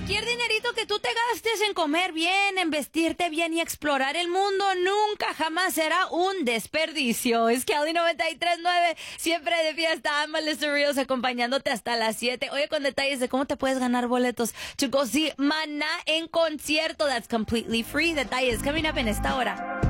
Cualquier dinerito que tú te gastes en comer bien, en vestirte bien y explorar el mundo, nunca jamás será un desperdicio. Es Cali 93.9, siempre de fiesta. I'm Melissa Ríos acompañándote hasta las 7. Oye, con detalles de cómo te puedes ganar boletos to go see Maná en concierto. That's completely free. Detalles coming up en esta hora.